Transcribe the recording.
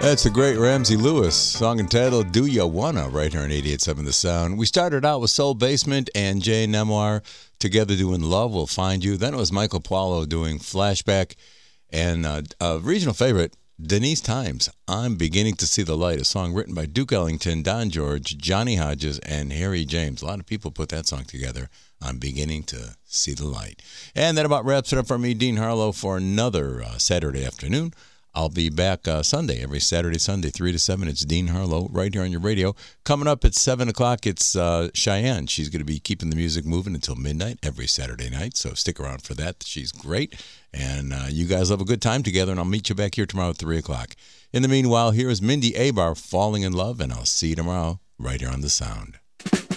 That's the great Ramsey Lewis, song entitled Do Ya Wanna, right here on 88.7 The Sound. We started out with Soul Basement and Jay Nemoir together doing Love Will Find You. Then it was Michael Paulo doing Flashback. And a regional favorite, Denise Times, I'm Beginning to See the Light, a song written by Duke Ellington, Don George, Johnny Hodges, and Harry James. A lot of people put that song together. I'm Beginning to See the Light. And that about wraps it up for me, Dean Harlow, for another Saturday afternoon. I'll be back Sunday, every Saturday, Sunday, 3 to 7. It's Dean Harlow right here on your radio. Coming up at 7 o'clock, it's Cheyenne. She's going to be keeping the music moving until midnight every Saturday night, so stick around for that. She's great. And you guys have a good time together, and I'll meet you back here tomorrow at 3 o'clock. In the meanwhile, here is Mindy Abar, Falling in Love, and I'll see you tomorrow right here on The Sound.